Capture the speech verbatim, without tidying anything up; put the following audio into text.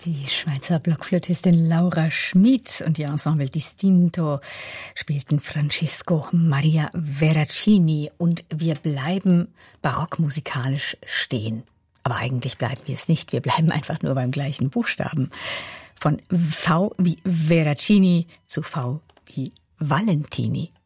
Die Schweizer Blockflötistin Laura Schmid und ihr Ensemble Distinto spielten Francisco Maria Veracini und wir bleiben barockmusikalisch stehen. Aber eigentlich bleiben wir es nicht, wir bleiben einfach nur beim gleichen Buchstaben. Von V wie Veracini zu V wie Valentini.